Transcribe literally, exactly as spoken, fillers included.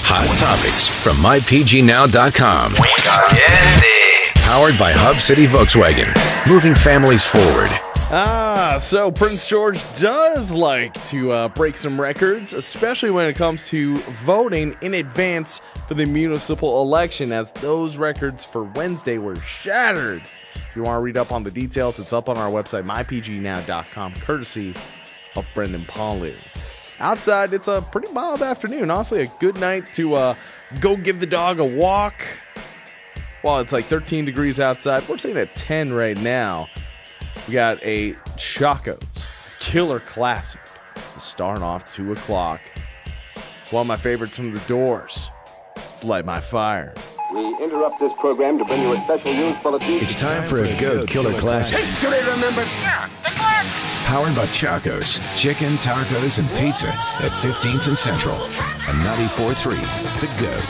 Hot topics from my p g now dot com. Powered by Hub City Volkswagen. Moving families forward. Ah, so Prince George does like to uh, break some records, especially when it comes to voting in advance for the municipal election, as those records for Wednesday were shattered. If you want to read up on the details, it's up on our website, my p g now dot com, courtesy of Brendan Palu. Outside, it's a pretty mild afternoon. Honestly, a good night to uh, go give the dog a walk. While it's like thirteen degrees outside, we're sitting at ten right now. We got a Chaco's Killer Classic starting off two o'clock. It's one of my favorites from the Doors. It's Light My Fire. We interrupt this program to bring you a special news bulletin. It's time for a good Killer Classic. History remembers. Yeah, the classics. Powered by Chaco's. Chicken, tacos, and pizza at fifteenth and Central. And ninety-four point three, The Goat.